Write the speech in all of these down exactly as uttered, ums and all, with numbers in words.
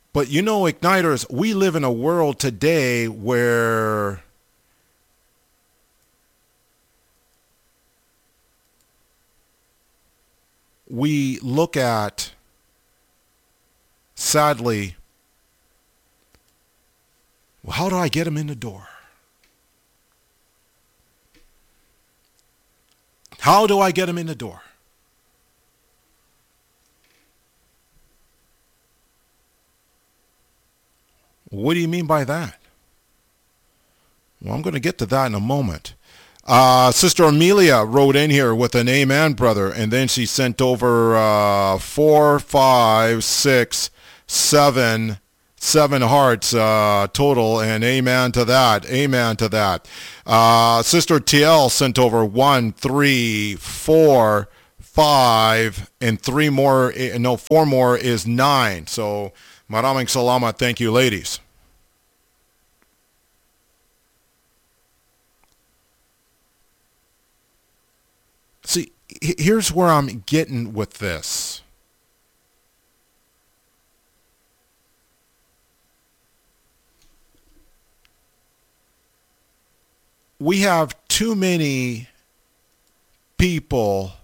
But you know, Igniters, we live in a world today where we look at, sadly, well, how do I get them in the door? How do I get them in the door? What do you mean by that? Well, I'm going to get to that in a moment. Uh, Sister Amelia wrote in here with an amen, brother, and then she sent over uh, four, five, six, seven, seven hearts uh, total, and amen to that. Amen to that. Uh, Sister T L sent over one, three, four, five, and three more. No, four more is nine. So, maraming salamat. Thank you, ladies. See, here's where I'm getting with this. We have too many people,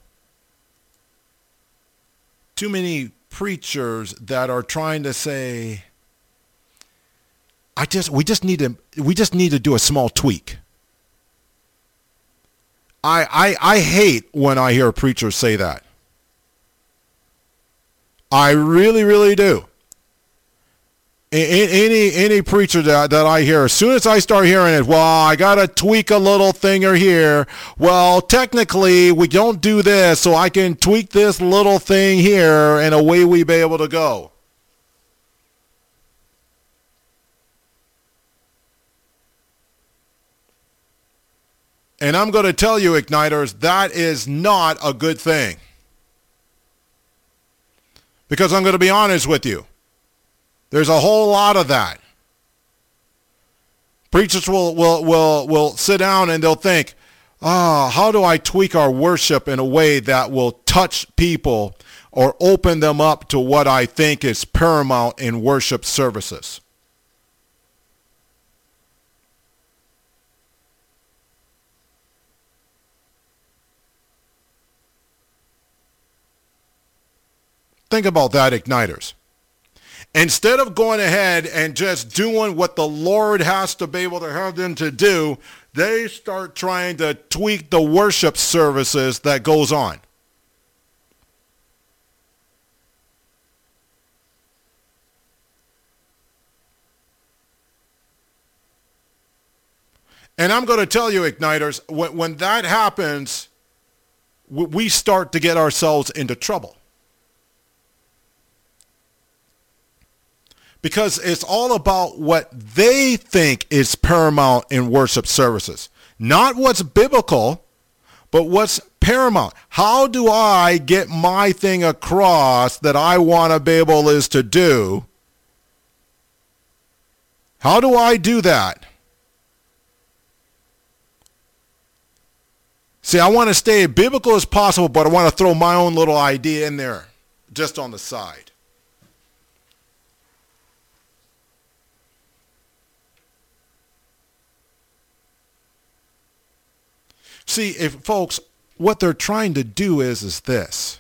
too many preachers that are trying to say, I just we just need to we just need to do a small tweak. I, I, I hate when I hear preachers say that. I really, really do. Any any preacher that, that I hear, as soon as I start hearing it, well, I got to tweak a little thing or here. Well, technically, we don't do this, so I can tweak this little thing here, and away we be able to go. And I'm going to tell you, Igniters, that is not a good thing. Because I'm going to be honest with you. There's a whole lot of that. Preachers will, will, will, will sit down and they'll think, ah, oh, how do I tweak our worship in a way that will touch people or open them up to what I think is paramount in worship services? Think about that, Igniters. Instead of going ahead and just doing what the Lord has to be able to have them to do, they start trying to tweak the worship services that goes on. And I'm going to tell you, Igniters, when, when that happens, we start to get ourselves into trouble. Because it's all about what they think is paramount in worship services. Not what's biblical, but what's paramount. How do I get my thing across that I want to be able is to do? How do I do that? See, I want to stay biblical as possible, but I want to throw my own little idea in there, just on the side. See, if folks, what they're trying to do is, is this.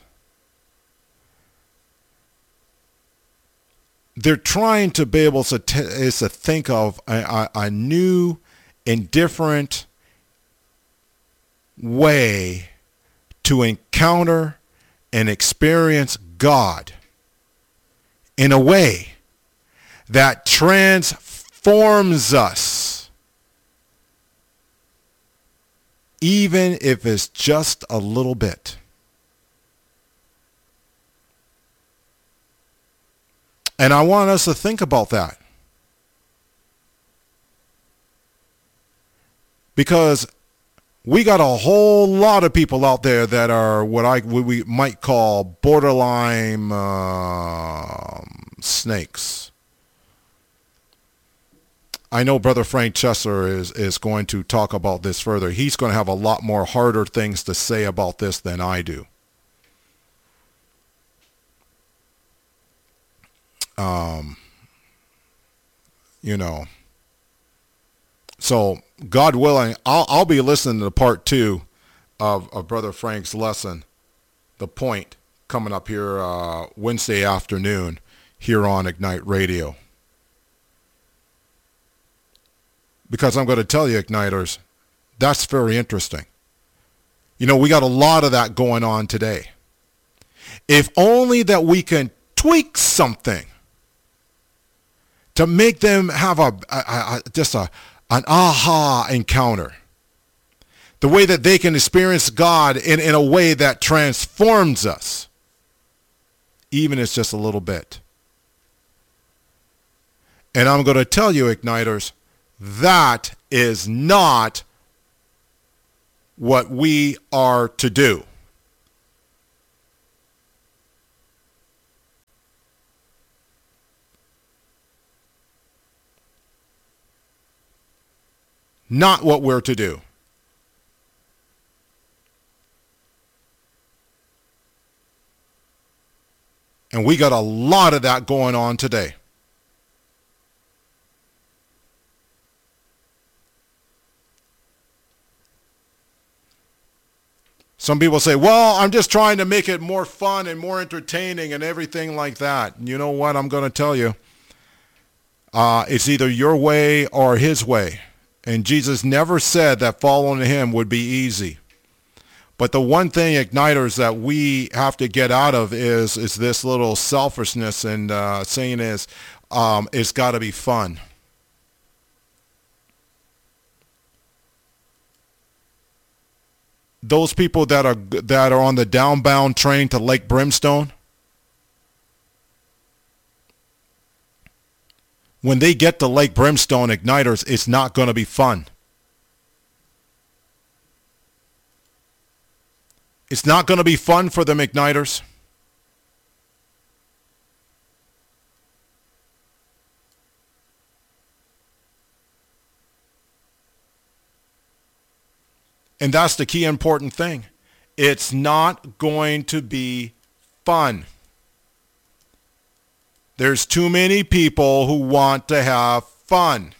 They're trying to be able to, t- is to think of a, a, a new and different way to encounter and experience God in a way that transforms us. Even if it's just a little bit. And I want us to think about that. Because we got a whole lot of people out there that are what I what we might call borderline uh, snakes. I know Brother Frank Chesler is, is going to talk about this further. He's going to have a lot more harder things to say about this than I do. Um, you know. So God willing, I'll, I'll be listening to part two of, of Brother Frank's lesson, The Point, coming up here uh, Wednesday afternoon here on Ignite Radio. Because I'm going to tell you, Igniters, that's very interesting. You know, we got a lot of that going on today. If only that we can tweak something to make them have a, a, a just a an aha encounter. The way that they can experience God in, in a way that transforms us. Even if it's just a little bit. And I'm going to tell you, Igniters, that is not what we are to do. Not what we're to do. And we got a lot of that going on today. Some people say, well, I'm just trying to make it more fun and more entertaining and everything like that. And you know what? I'm going to tell you. Uh, it's either your way or his way. And Jesus never said that following him would be easy. But the one thing, Igniters, that we have to get out of is is this little selfishness and uh, saying is, um, it's got to be fun. Those people that are that are on the downbound train to Lake Brimstone, when they get to Lake Brimstone, Igniters, it's not going to be fun. It's not going to be fun for them, Igniters. And that's the key important thing. It's not going to be fun. There's too many people who want to have fun.